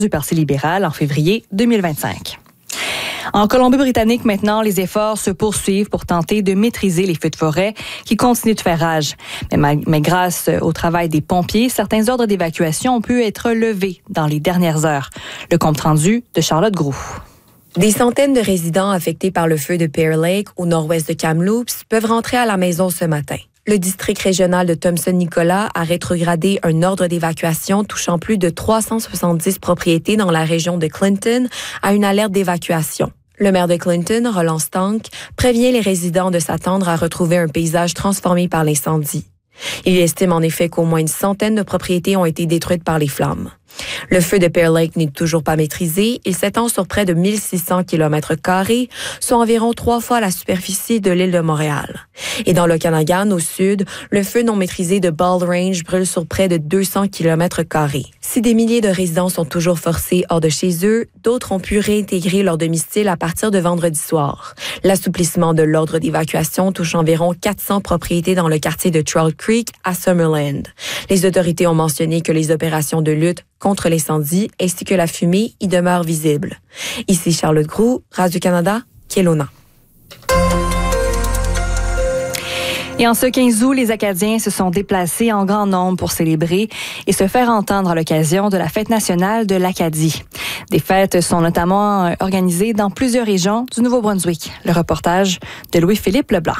du Parti libéral en février 2025. En Colombie-Britannique, maintenant, les efforts se poursuivent pour tenter de maîtriser les feux de forêt qui continuent de faire rage. Mais grâce au travail des pompiers, certains ordres d'évacuation ont pu être levés dans les dernières heures. Le compte-rendu de Charlotte Groux. Des centaines de résidents affectés par le feu de Pear Lake, au nord-ouest de Kamloops, peuvent rentrer à la maison ce matin. Le district régional de Thompson-Nicolas a rétrogradé un ordre d'évacuation touchant plus de 370 propriétés dans la région de Clinton à une alerte d'évacuation. Le maire de Clinton, Roland Stank, prévient les résidents de s'attendre à retrouver un paysage transformé par l'incendie. Il estime en effet qu'au moins une centaine de propriétés ont été détruites par les flammes. Le feu de Pear Lake n'est toujours pas maîtrisé. Il s'étend sur près de 1600 km², soit environ 3 fois la superficie de l'île de Montréal. Et dans l'Okanagan, au sud, le feu non maîtrisé de Bald Range brûle sur près de 200 km². Si des milliers de résidents sont toujours forcés hors de chez eux, d'autres ont pu réintégrer leur domicile à partir de vendredi soir. L'assouplissement de l'ordre d'évacuation touche environ 400 propriétés dans le quartier de Trout Creek à Summerland. Les autorités ont mentionné que les opérations de lutte contre l'incendie ainsi que la fumée y demeurent visibles. Ici Charlotte Groux, Radio-Canada, Kelowna. Et en ce 15 août, les Acadiens se sont déplacés en grand nombre pour célébrer et se faire entendre à l'occasion de la Fête nationale de l'Acadie. Des fêtes sont notamment organisées dans plusieurs régions du Nouveau-Brunswick. Le reportage de Louis-Philippe Leblanc.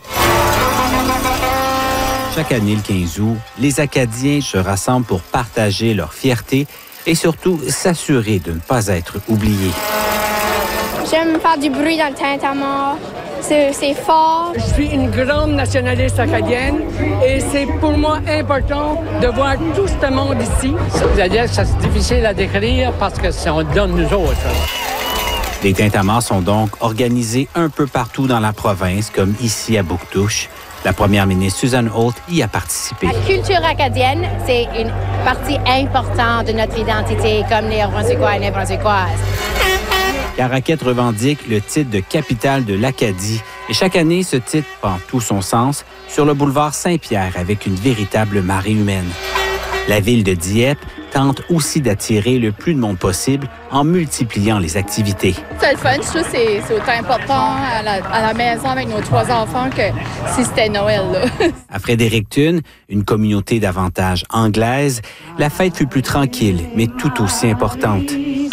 Chaque année, le 15 août, les Acadiens se rassemblent pour partager leur fierté et surtout s'assurer de ne pas être oubliés. J'aime faire du bruit dans le tintamarre. C'est fort. Je suis une grande nationaliste acadienne et c'est pour moi important de voir tout ce monde ici. C'est-à-dire que c'est difficile à décrire parce que c'est on donne nous autres. Les tintamarres sont donc organisés un peu partout dans la province, comme ici à Bouctouche. La première ministre Susan Holt y a participé. La culture acadienne, c'est une partie importante de notre identité, comme les Brunswickois et les Brunswickoises. Caraquet revendique le titre de capitale de l'Acadie. Et chaque année, ce titre prend tout son sens sur le boulevard Saint-Pierre avec une véritable marée humaine. La ville de Dieppe tente aussi d'attirer le plus de monde possible en multipliant les activités. C'est le fun, je trouve que c'est autant important à la maison avec nos 3 enfants que si c'était Noël. Là. À Fredericton, une communauté davantage anglaise, la fête fut plus tranquille, mais tout aussi importante.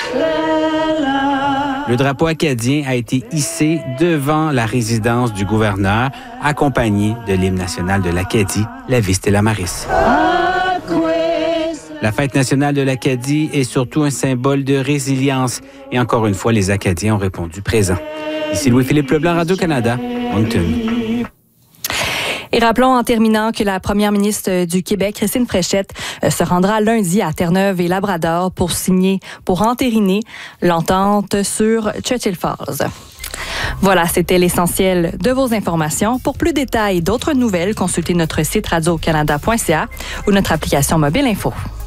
Le drapeau acadien a été hissé devant la résidence du gouverneur, accompagné de l'hymne national de l'Acadie, la Vistella Maris. La fête nationale de l'Acadie est surtout un symbole de résilience. Et encore une fois, les Acadiens ont répondu présent. Ici Louis-Philippe Leblanc, Radio-Canada, Moncton. Et rappelons en terminant que la première ministre du Québec, Christine Fréchette, se rendra lundi à Terre-Neuve et Labrador pour entériner l'entente sur Churchill Falls. Voilà, c'était l'essentiel de vos informations. Pour plus de détails et d'autres nouvelles, consultez notre site radiocanada.ca ou notre application mobile info.